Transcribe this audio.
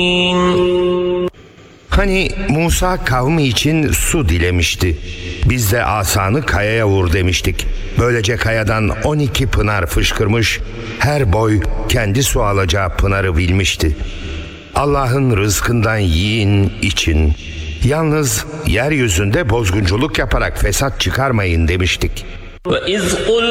Hani Musa kavmi için su dilemişti. Biz de asanı kayaya vur demiştik. Böylece kayadan 12 pınar fışkırmış, her boy kendi su alacağı pınarı bilmişti. Allah'ın rızkından yiyin, için. Yalnız yeryüzünde bozgunculuk yaparak fesat çıkarmayın demiştik.